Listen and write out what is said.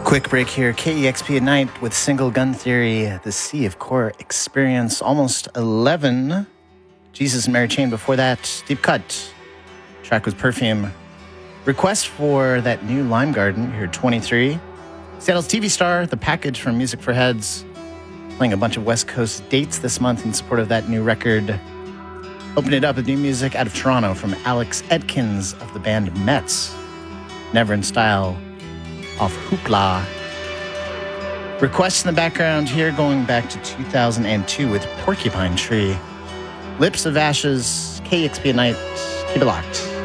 Quick break here. KEXP at night with Single Gun Theory, the Sea of Core Experience, almost 11. Jesus and Mary Chain before that. Deep Cut. Track was Perfume. Request for that new Lime Garden, here 23. Seattle's TV Star, The Package from Music for Heads. Playing a bunch of West Coast dates this month in support of that new record. Open it up with new music out of Toronto from Alex Edkins of the band Mets. Never in Style off Hoopla. Requests in the background here going back to 2002 with Porcupine Tree. Lips of Ashes, KEXP at night. Keep it locked.